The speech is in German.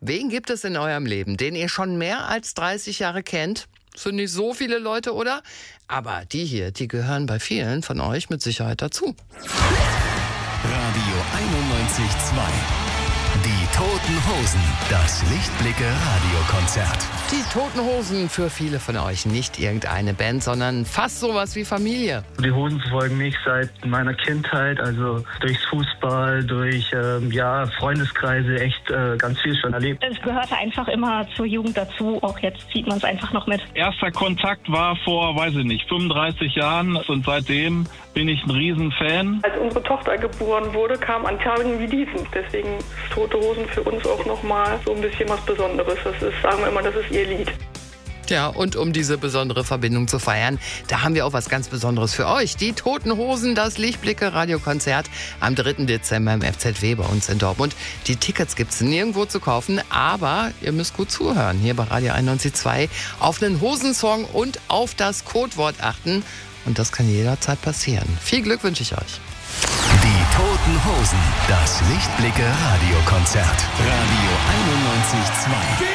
Wen gibt es in eurem Leben, den ihr schon mehr als 30 Jahre kennt? Das sind nicht so viele Leute, oder? Aber die hier, die gehören bei vielen von euch mit Sicherheit dazu. Radio 91.2. Die Toten Hosen. Das Lichtblicke-Radiokonzert. Die Toten Hosen, für viele von euch nicht irgendeine Band, sondern fast sowas wie Familie. Die Hosen verfolgen mich seit meiner Kindheit, also durchs Fußball, durch Freundeskreise, echt ganz viel schon erlebt. Es gehörte einfach immer zur Jugend dazu, auch jetzt zieht man es einfach noch mit. Erster Kontakt war vor, 35 Jahren und seitdem bin ich ein Riesenfan. Als unsere Tochter geboren wurde, kam an Tagen wie diesen. Deswegen ist Tote Hosen für uns auch nochmal so ein bisschen was Besonderes. Das ist, sagen wir immer, das ist ihr Lied. Ja, und um diese besondere Verbindung zu feiern, da haben wir auch was ganz Besonderes für euch. Die Toten Hosen, das Lichtblicke-Radiokonzert am 3. Dezember im FZW bei uns in Dortmund. Die Tickets gibt's nirgendwo zu kaufen, aber ihr müsst gut zuhören. Hier bei Radio 91.2 auf einen Hosensong und auf das Codewort achten. Und das kann jederzeit passieren. Viel Glück wünsche ich euch. Die Toten Hosen. Das Lichtblicke-Radiokonzert. Radio 91.2.